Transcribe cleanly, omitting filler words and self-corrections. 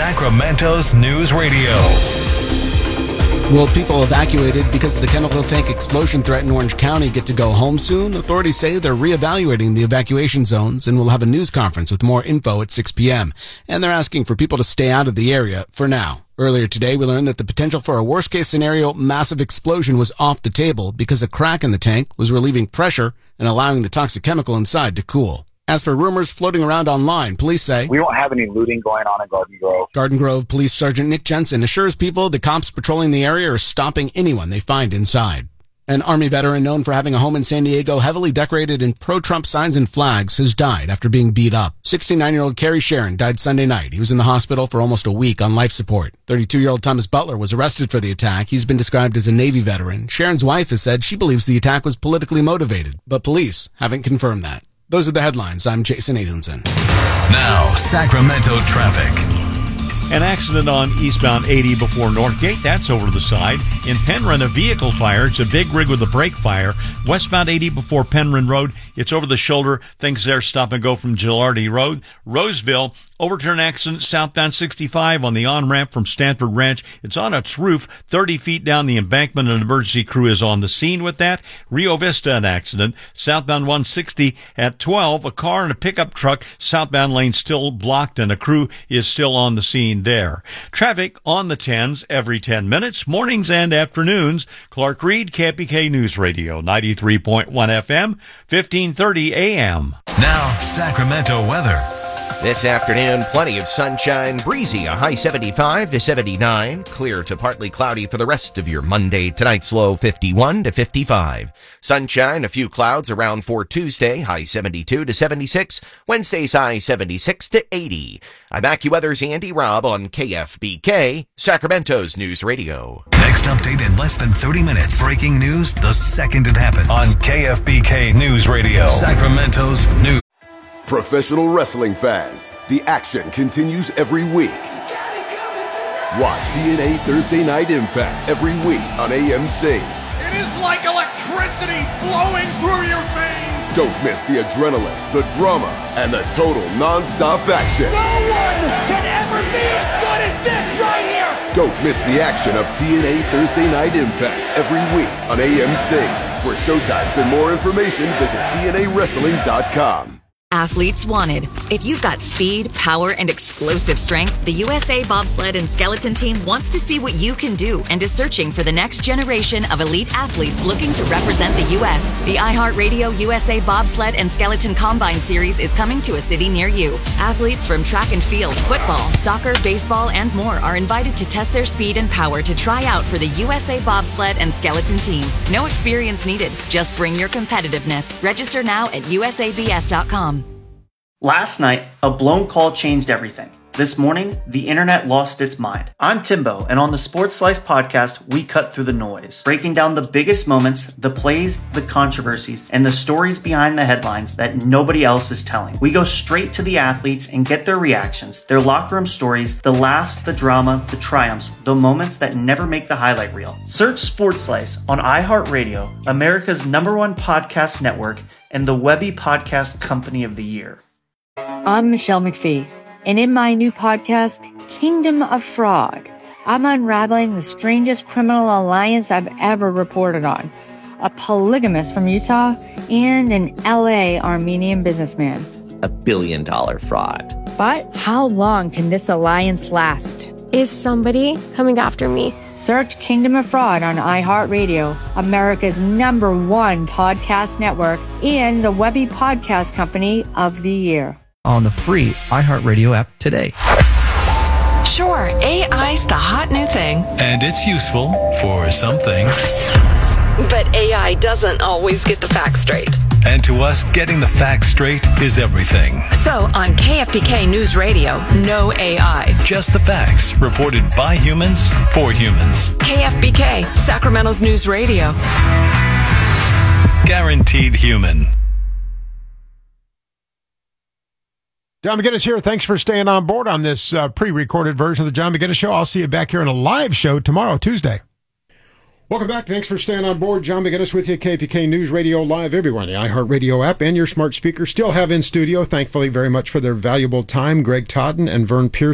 Sacramento's News Radio. Will people evacuated because of the chemical tank explosion threat in Orange County get to go home soon? Authorities say they're reevaluating the evacuation zones and will have a news conference with more info at 6 p.m. And they're asking for people to stay out of the area for now. Earlier today, we learned that the potential for a worst-case scenario massive explosion was off the table because a crack in the tank was relieving pressure and allowing the toxic chemical inside to cool. As for rumors floating around online, police say, "We don't have any looting going on in Garden Grove." Garden Grove Police Sergeant Nick Jensen assures people the cops patrolling the area are stopping anyone they find inside. An Army veteran known for having a home in San Diego heavily decorated in pro-Trump signs and flags has died after being beat up. 69-year-old Kerry Sharon died Sunday night. He was in the hospital for almost a week on life support. 32-year-old Thomas Butler was arrested for the attack. He's been described as a Navy veteran. Sharon's wife has said she believes the attack was politically motivated, but police haven't confirmed that. Those are the headlines. I'm Jason Nathanson. Now, Sacramento traffic. An accident on eastbound 80 before Northgate. That's over to the side. In Penryn, a vehicle fire. It's a big rig with a brake fire. Westbound 80 before Penryn Road. It's over the shoulder. Things there stop and go from Gilardi Road. Roseville, overturn accident southbound 65 on the on-ramp from Stanford Ranch. It's on its roof, 30 feet down the embankment. An emergency crew is on the scene with that. Rio Vista, an accident. Southbound 160 at 12. A car and a pickup truck. Southbound lane still blocked and a crew is still on the scene there. Traffic on the 10s every 10 minutes, mornings and afternoons. Clark Reed, KFBK News Radio, 93.1 FM, 1530 AM. Now, Sacramento weather. This afternoon, plenty of sunshine, breezy, a high 75 to 79, clear to partly cloudy for the rest of your Monday. Tonight's low 51 to 55. Sunshine, a few clouds around for Tuesday, high 72 to 76. Wednesday's high 76 to 80. I'm AccuWeather's Andy Robb on KFBK, Sacramento's News Radio. Next update in less than 30 minutes. Breaking news the second it happens on KFBK News Radio, Sacramento's News. Professional wrestling fans, the action continues every week. Watch TNA Thursday Night Impact every week on AMC. It is like electricity flowing through your veins. Don't miss the adrenaline, the drama, and the total non-stop action. No one can ever be as good as this right here. Don't miss the action of TNA Thursday Night Impact every week on AMC. For showtimes and more information, visit TNAWrestling.com. Athletes wanted. If you've got speed, power, and explosive strength, the USA Bobsled and Skeleton Team wants to see what you can do and is searching for the next generation of elite athletes looking to represent the U.S. The iHeartRadio USA Bobsled and Skeleton Combine Series is coming to a city near you. Athletes from track and field, football, soccer, baseball, and more are invited to test their speed and power to try out for the USA Bobsled and Skeleton Team. No experience needed. Just bring your competitiveness. Register now at usabs.com. Last night, a blown call changed everything. This morning, the internet lost its mind. I'm Timbo, and on the Sports Slice podcast, we cut through the noise, breaking down the biggest moments, the plays, the controversies, and the stories behind the headlines that nobody else is telling. We go straight to the athletes and get their reactions, their locker room stories, the laughs, the drama, the triumphs, the moments that never make the highlight reel. Search Sports Slice on iHeartRadio, America's #1 podcast network, and the Webby Podcast Company of the Year. I'm Michelle McPhee, and in my new podcast, Kingdom of Fraud, I'm unraveling the strangest criminal alliance I've ever reported on. A polygamist from Utah and an LA Armenian businessman. $1 billion fraud. But how long can this alliance last? Is somebody coming after me? Search Kingdom of Fraud on iHeartRadio, America's #1 podcast network, and the Webby Podcast Company of the Year. On the free iHeartRadio app today. Sure, AI's the hot new thing. And it's useful for some things. But AI doesn't always get the facts straight. And to us, getting the facts straight is everything. So on KFBK News Radio, no AI. Just the facts, reported by humans, for humans. KFBK, Sacramento's News Radio. Guaranteed human. John McGinnis here. Thanks for staying on board on this pre-recorded version of the John McGinnis Show. I'll see you back here on a live show tomorrow, Tuesday. Welcome back. Thanks for staying on board. John McGinnis with you, KPK News Radio, live everywhere on the iHeartRadio app and your smart speaker. Still have in studio, thankfully very much for their valuable time, Greg Totten and Vern Pierce.